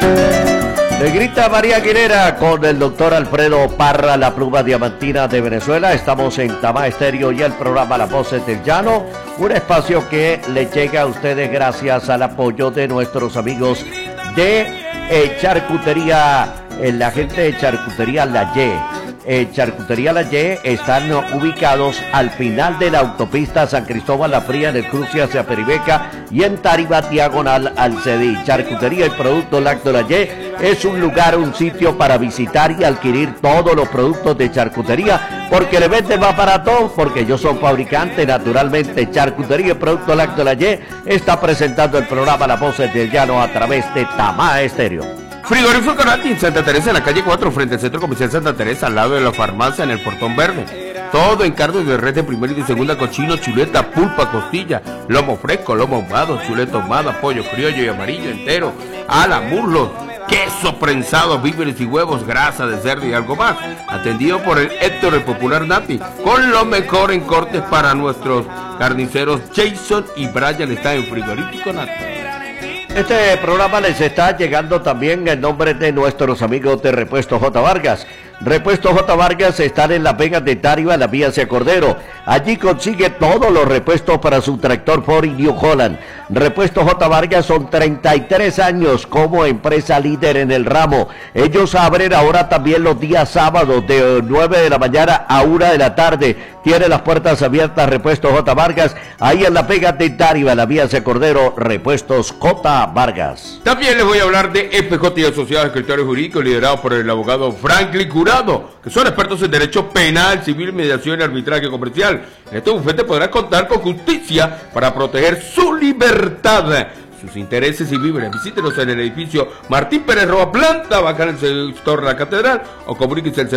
Le grita María Aguilera con el doctor Alfredo Parra, la pluma diamantina de Venezuela. Estamos en Tamá Estéreo y el programa Las Voces del Llano, un espacio que le llega a ustedes gracias al apoyo de nuestros amigos de Charcutería, la gente de Charcutería La Y. Charcutería La Y están ubicados al final de la autopista San Cristóbal La Fría, en el cruce hacia Peribeca y en Tarima, diagonal al CEDI. Charcutería y Productos Lácteos La Y es un lugar, un sitio para visitar y adquirir todos los productos de charcutería, porque le venden más barato, porque ellos son fabricantes, naturalmente. Charcutería y Productos Lácteos La Y está presentando el programa Las Voces del Llano a través de Tamá Estéreo. Frigorífico Conati en Santa Teresa, en la calle 4, frente al Centro Comercial Santa Teresa, al lado de la farmacia, en el Portón Verde. Todo en carne de res de primera y de segunda, cochino, chuleta, pulpa, costilla, lomo fresco, lomo ahumado, chuleta ahumada, pollo criollo y amarillo entero, ala, muslos, queso prensado, víveres y huevos, grasa de cerdo y algo más. Atendido por el Héctor, el popular Nati, con lo mejor en cortes para nuestros carniceros Jason y Brian. Está en Frigorífico Nati. Este programa les está llegando también en nombre de nuestros amigos de Repuesto J. Vargas. Repuesto J. Vargas están en Las Vegas de Tarima, en la vía hacia Cordero. Allí consigue todos los repuestos para su tractor Ford y New Holland. Repuesto J. Vargas son 33 años como empresa líder en el ramo. Ellos abren ahora también los días sábados de 9 de la mañana a 1 de la tarde. Tiene las puertas abiertas Repuesto J. Vargas, ahí en Las Vegas de Tarima, en la vía hacia Cordero. Repuestos J. Vargas. También les voy a hablar de FJ y Asociados Escritores Jurídicos, liderados por el abogado Franklin Curado, que son expertos en derecho penal, civil, mediación y arbitraje comercial. En este bufete podrán contar con justicia para proteger su libertad, sus intereses y víveres. Visítenos en el edificio Martín Pérez Roa, planta baja en el sector de la Catedral, o comuníquense al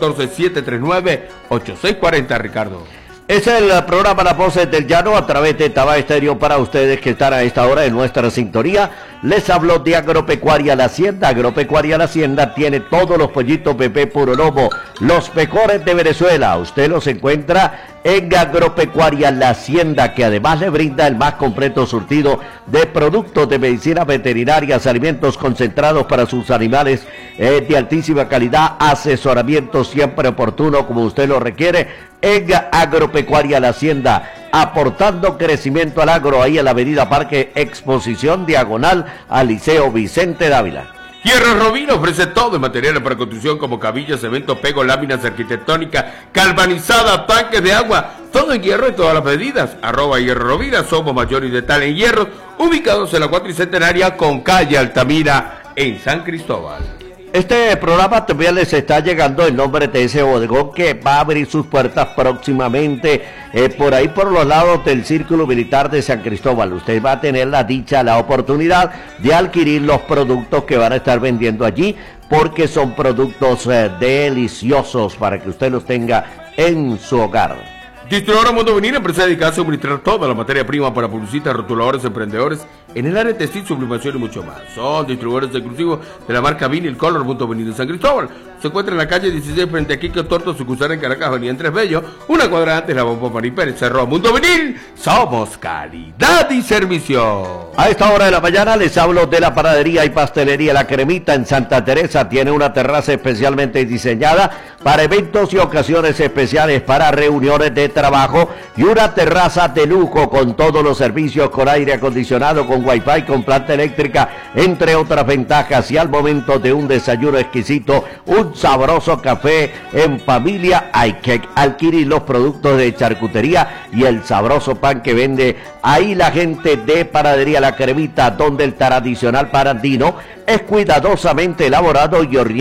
0414-739-8640, Ricardo. Es el programa Las Voces del Llano a través de Tamá Estéreo para ustedes que están a esta hora en nuestra sintonía. Les hablo de Agropecuaria La Hacienda. Agropecuaria La Hacienda tiene todos los pollitos bebé puro lomo, los mejores de Venezuela. Usted los encuentra en Agropecuaria La Hacienda, que además le brinda el más completo surtido de productos de medicinas veterinarias, alimentos concentrados para sus animales de altísima calidad, asesoramiento siempre oportuno como usted lo requiere. En Agropecuaria La Hacienda, aportando crecimiento al agro, ahí en la avenida Parque Exposición, diagonal al Liceo Vicente Dávila. Hierro Robina ofrece todo en materiales para construcción como cabillas, cemento, pego, láminas arquitectónicas, galvanizada, tanques de agua, todo en hierro en todas las medidas. @Hierro Robina, somos mayores de tal en hierro, ubicados en la Cuatricentenaria con calle Altamira en San Cristóbal. Este programa también les está llegando en nombre de ese bodegón que va a abrir sus puertas próximamente por ahí por los lados del Círculo Militar de San Cristóbal. Usted va a tener la dicha, la oportunidad de adquirir los productos que van a estar vendiendo allí, porque son productos deliciosos para que usted los tenga en su hogar. Distribuidora Mundo Vinil, empresa dedicada a suministrar toda la materia prima para publicistas, rotuladores, emprendedores en el área de textil, sublimación y mucho más. Son distribuidores exclusivos de la marca Vinil Color Mundo Vinil en San Cristóbal. Se encuentra en la calle 16 frente a Quique Torto, sucursal en Caracas, avenida Andrés Bello, una cuadra antes de la Bomba Marín Pérez. Mundo Vinil, somos calidad y servicio. A esta hora de la mañana les hablo de la panadería y pastelería La Cremita en Santa Teresa. Tiene una terraza especialmente diseñada para eventos y ocasiones especiales, para reuniones de trabajo, y una terraza de lujo con todos los servicios, con aire acondicionado, con wifi, con planta eléctrica, entre otras ventajas. Y al momento de un desayuno exquisito, un sabroso café en familia, hay que adquirir los productos de charcutería y el sabroso pan que vende ahí la gente de Panadería La Cremita, donde el tradicional pan andino es cuidadosamente elaborado y